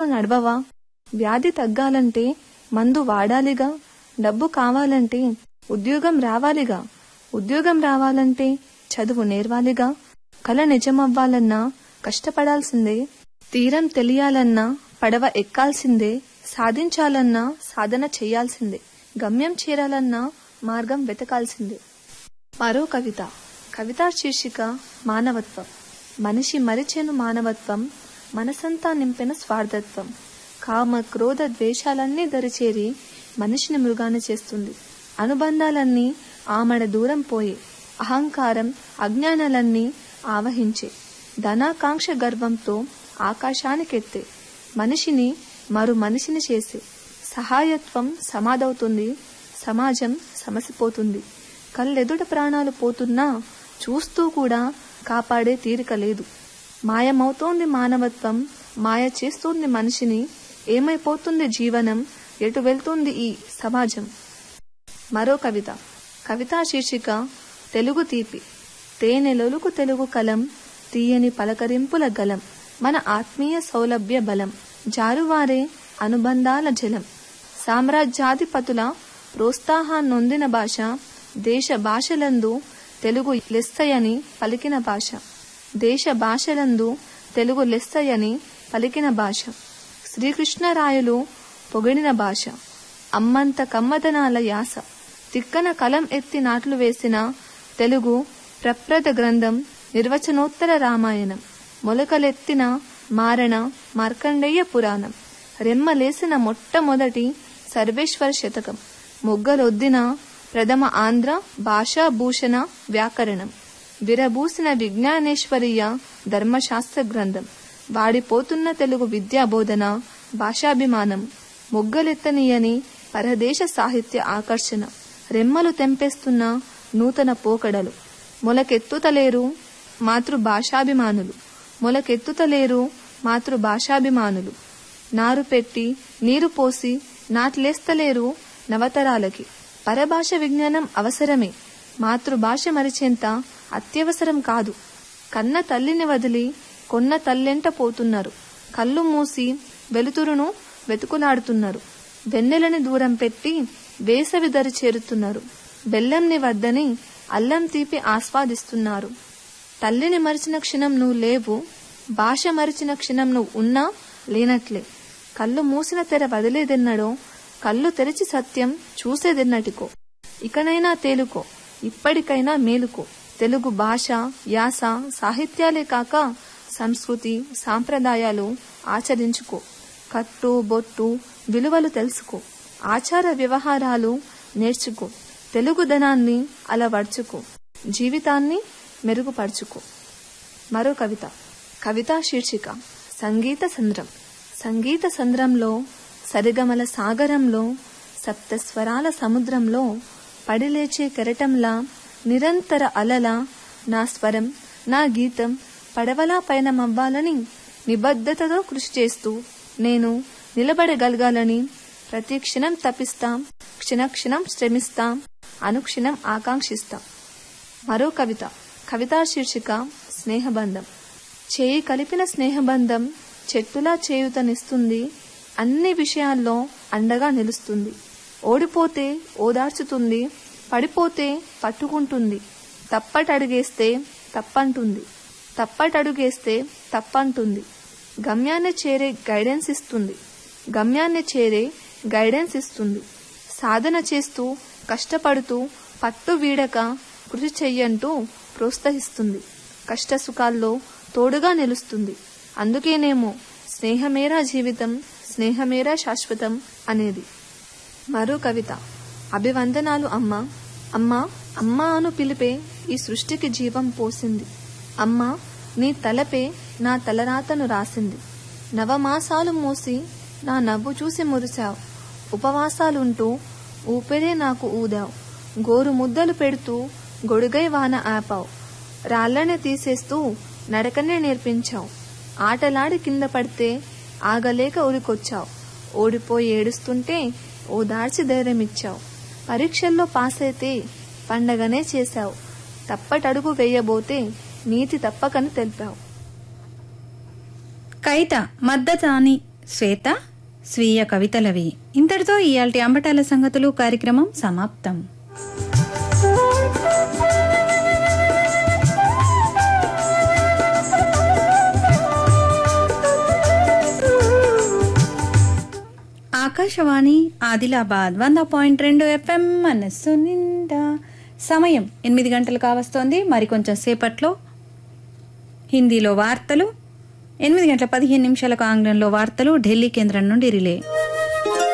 నడవవా? వ్యాధి తగ్గాలంటే మందు వాడాలిగా. డబ్బు కావాలంటే ఉద్యోగం రావాలిగా. ఉద్యోగం రావాలంటే చదువు నేర్వాలిగా. కల నిజమవ్వాలన్నా కష్టపడాల్సిందే. తీరం తెలియాలన్నా పడవ ఎక్కాల్సిందే. సాధించాలన్నా సాధన చెయ్యాల్సిందే. గమ్యం చేరాలన్నా మార్గం వెతకాల్సిందే. మరో కవిత. కవితా శీర్షిక మానవత్వం. మనిషి మరిచెను మానవత్వం, మనసంతా నింపెన స్వార్థత్వం. కామ క్రోధ ద్వేషాలన్నీ దరిచేరి మనిషిని మృగాన్ని చేస్తుంది. అనుబంధాలన్నీ ఆమడ దూరం పోయే, అహంకారం అజ్ఞానాలన్నీ ఆవహించే, ధనాకాంక్ష గర్వంతో ఆకాశానికెత్తే, మనిషిని మరు మనిషిని చేసే. సహాయత్వం సమాధవుతుంది, సమాజం సమసిపోతుంది. కళ్ళెదుట ప్రాణాలు పోతున్నా చూస్తూ కూడా కాపాడే తీరిక లేదు. మాయమవుతోంది మానవత్వం, మాయ చేస్తోంది మనిషిని. ఏమైపోతుంది జీవనం, ఎటు వెళ్తుంది ఈ సమాజం? మరో కవిత. కవితా శీర్షిక తెలుగు తీపి. తేనెలొలుకు తెలుగు కలం, తీయని పలకరింపుల గలం. మన ఆత్మీయ సౌలభ్య బలం, జారువారే అనుబంధాల జలం. సామ్రాజ్యాధిపతుల ప్రోత్సాహాన్నొందిన భాష, దేశ భాషలందు తెలుగు లెస్సయని పలికిన భాష. దేశ భాషలందు తెలుగు లెస్సయని పలికిన భాష. శ్రీకృష్ణరాయలు పొగిడిన భాష. అమ్మంత కమ్మదనాల యాస. తిక్కన కలం ఎత్తి నాట్లు వేసిన తెలుగు ప్రప్రథ గ్రంథం నిర్వచనోత్తర రామాయణం. మొలకలెత్తిన మారణ మార్కండేయ పురాణం. రెమ్మలేసిన మొట్టమొదటి సర్వేశ్వర శతకం. మొగ్గలొద్దిన ప్రథమ ఆంధ్ర భాషాభూషణ వ్యాకరణం. విరబూసిన విజ్ఞానేశ్వరీయ ధర్మశాస్త్ర గ్రంథం. వాడిపోతున్న తెలుగు విద్యాబోధన భాషాభిమానం. మొగ్గలెత్తనీయని పరదేశ సాహిత్య ఆకర్షణ. రెమ్మలు తెంపేస్తున్న నూతన పోకడలు. మొలకెత్తుతలేరు మాతృభాషాభిమానులు. మొలకెత్తుతలేరు మాతృభాషాభిమానులు. నారు పెట్టి నీరు పోసి నాట్లేస్తలేరు నవతరాలకి. పరభాష విజ్ఞానం అవసరమే, మాతృభాష మరిచేంత అత్యవసరం కాదు. కన్న తల్లిని వదిలి కొన్న తల్లెంట పోతున్నారు. కళ్ళు మూసి వెలుతురును వెతుకులాడుతున్నారు. వెన్నెలని దూరం పెట్టి వేసవి దరి చేరుతున్నారు. బెల్లంని వద్దని అల్లం తీపి ఆస్వాదిస్తున్నారు. తల్లిని మరిచిన క్షణం నువ్వు లేవు, భాష మరిచిన క్షణం నువ్వు ఉన్నా లేనట్లే. కళ్ళు మూసిన తెర వదిలేదెన్నడో, కళ్ళు తెరిచి సత్యం చూసేదెన్నటికో. ఇకనైనా తేలుకో, ఇప్పటికైనా మేలుకో. తెలుగు భాష యాస సాహిత్యాలే కాక సంస్కృతి సాంప్రదాయాలు ఆచరించుకో. కట్టు బొట్టు విలువలు తెలుసుకో. ఆచార వ్యవహారాలు నేర్చుకో. తెలుగుదనాన్ని అలవర్చుకో. జీవితాన్ని మెరుగుపరుచుకో. మరో కవిత. కవితా శీర్షిక సంగీత సంద్రం. సంగీత సంద్రంలో, సరిగమల సాగరంలో, సప్తస్వరాల సముద్రంలో పడిలేచే కెరటంలా, నిరంతర అలల నా స్వరం నా గీతం పడవలా పయనమవ్వాలని నిబద్ధతతో కృషి చేస్తూ నేను నిలబడగలగాలని ప్రతి క్షణం తపిస్తాం, క్షణక్షణం శ్రమిస్తాం, అనుక్షణం ఆకాంక్షిస్తాం. మరో కవిత. కవితా శీర్షిక స్నేహబంధం. చేయి కలిపిన స్నేహబంధం చెట్టులా చేయుతనిస్తుంది. అన్ని విషయాల్లో అండగా నిలుస్తుంది. ఓడిపోతే ఓదార్చుతుంది, పడిపోతే పట్టుకుంటుంది. తప్పటడుగేస్తే తప్పంటుంది, తప్పటడుగేస్తే తప్పంటుంది. గమ్యాన్ని చేరే గైడెన్స్ ఇస్తుంది, గమ్యాన్ని చేరే గైడెన్స్ ఇస్తుంది. సాధన చేస్తూ కష్టపడుతూ పట్టు వీడక కృషి చెయ్యంటూ ప్రోత్సహిస్తుంది. కష్ట సుఖాల్లో తోడుగా నిలుస్తుంది. అందుకేనేమో స్నేహమేరా జీవితం, స్నేహమేరా శాశ్వతం అనేది. మరో కవిత. అభివందనాలు అమ్మా. అమ్మా అమ్మా అను పిలిపే ఈ సృష్టికి జీవం పోసింది. అమ్మా నీ తలపే నా తలరాతను రాసింది. నవమాసాలు మోసి నా నవ్వు చూసి మురిశావు. ఉపవాసాలుంటూ ఊపిరే నాకు ఊదావు. గోరు ముద్దలు పెడుతూ గొడుగై వాన ఆపావు. రాళ్లనే తీసేస్తూ నడకనే నేర్పించావు. ఆటలాడి కింద పడితే ఆగలేక ఉరికొచ్చావు. ఓడిపోయి ఏడుస్తుంటే ఓదార్చి ధైర్యమిచ్చావు. పరీక్షల్లో పాసైతే పండగనే చేశావు. తప్పటడుగు వేయబోతే నీతి తప్పకని తెలిపావు. కైత మద్దతాని శ్వేత స్వీయ కవితలవి. ఇంతటితో ఇయాల్టి అంబటాల సంగతులు కార్యక్రమం సమాప్తం. ఆకాశవాణి ఆదిలాబాద్ 100.2 FM మనస్సు నిండా. సమయం 8 గంటలు కావస్తోంది. మరికొంచెం సేపట్లో హిందీలో వార్తలు, 8:15 ఆంగ్లంలో వార్తలు ఢిల్లీ కేంద్రం నుండి రిలే.